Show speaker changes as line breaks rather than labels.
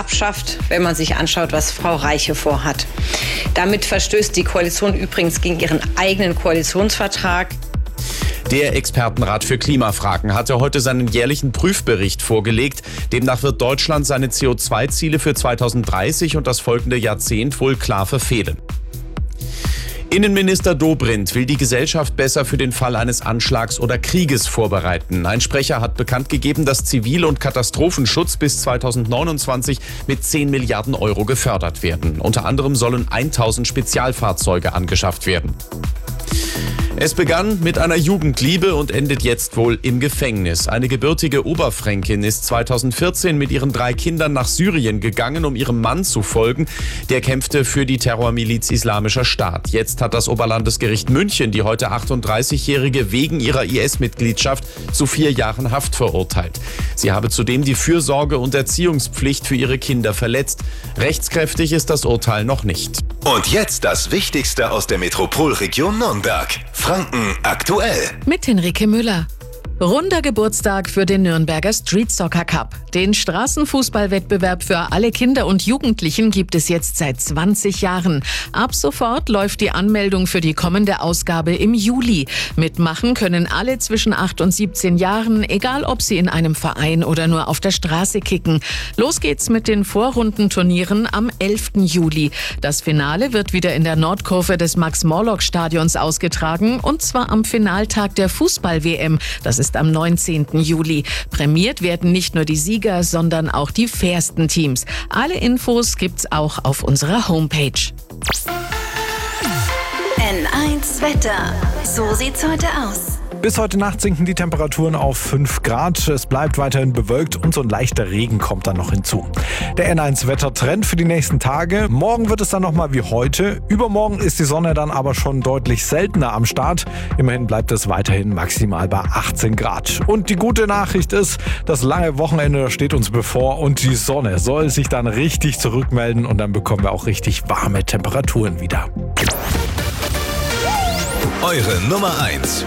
abschafft, wenn man sich anschaut, was Frau Reiche vorhat. Damit verstößt die Koalition übrigens gegen ihren eigenen Koalitionsvertrag.
Der Expertenrat für Klimafragen hatte heute seinen jährlichen Prüfbericht vorgelegt. Demnach wird Deutschland seine CO2-Ziele für 2030 und das folgende Jahrzehnt wohl klar verfehlen. Innenminister Dobrindt will die Gesellschaft besser für den Fall eines Anschlags oder Krieges vorbereiten. Ein Sprecher hat bekannt gegeben, dass Zivil- und Katastrophenschutz bis 2029 mit 10 Milliarden Euro gefördert werden. Unter anderem sollen 1000 Spezialfahrzeuge angeschafft werden. Es begann mit einer Jugendliebe und endet jetzt wohl im Gefängnis. Eine gebürtige Oberfränkin ist 2014 mit ihren 3 Kindern nach Syrien gegangen, um ihrem Mann zu folgen. Der kämpfte für die Terrormiliz Islamischer Staat. Jetzt hat das Oberlandesgericht München die heute 38-Jährige wegen ihrer IS-Mitgliedschaft zu 4 Jahren Haft verurteilt. Sie habe zudem die Fürsorge- und Erziehungspflicht für ihre Kinder verletzt. Rechtskräftig ist das Urteil noch nicht.
Und jetzt das Wichtigste aus der Metropolregion Nürnberg. Franken aktuell.
Mit Henrike Müller. Runder Geburtstag für den Nürnberger Street Soccer Cup. Den Straßenfußballwettbewerb für alle Kinder und Jugendlichen gibt es jetzt seit 20 Jahren. Ab sofort läuft die Anmeldung für die kommende Ausgabe im Juli. Mitmachen können alle zwischen 8 und 17 Jahren, egal ob sie in einem Verein oder nur auf der Straße kicken. Los geht's mit den Vorrundenturnieren am 11. Juli. Das Finale wird wieder in der Nordkurve des Max-Morlock-Stadions ausgetragen, und zwar am Finaltag der Fußball-WM. Das ist am 19. Juli. Prämiert werden nicht nur die Sieger, sondern auch die fairsten Teams. Alle Infos gibt's auch auf unserer Homepage.
N1 Wetter. So sieht's heute aus.
Bis heute Nacht sinken die Temperaturen auf 5 Grad. Es bleibt weiterhin bewölkt und so ein leichter Regen kommt dann noch hinzu. Der N1-Wettertrend für die nächsten Tage. Morgen wird es dann nochmal wie heute. Übermorgen ist die Sonne dann aber schon deutlich seltener am Start. Immerhin bleibt es weiterhin maximal bei 18 Grad. Und die gute Nachricht ist, das lange Wochenende steht uns bevor und die Sonne soll sich dann richtig zurückmelden und dann bekommen wir auch richtig warme Temperaturen wieder.
Eure Nummer 1